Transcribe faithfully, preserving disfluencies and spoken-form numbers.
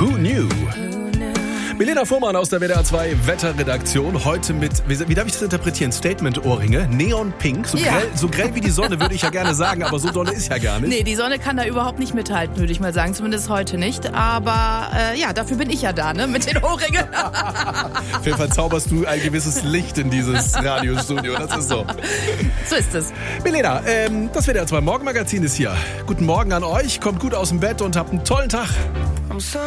Who Knew? Milena Fuhrmann aus der W D R zwei Wetterredaktion. Heute mit, wie, wie darf ich das interpretieren? Statement-Ohrringe, Neon-Pink. So, ja. grell, so grell wie die Sonne würde ich ja gerne sagen, aber so dolle ist ja gar nicht. Nee, die Sonne kann da überhaupt nicht mithalten, würde ich mal sagen. Zumindest heute nicht. Aber äh, ja, dafür bin ich ja da, ne? Mit den Ohrringen. Auf jeden Fall zauberst du ein gewisses Licht in dieses Radiostudio. Das ist so. So ist es. Milena, ähm, das W D R zwei Morgenmagazin ist hier. Guten Morgen an euch. Kommt gut aus dem Bett und habt einen tollen Tag.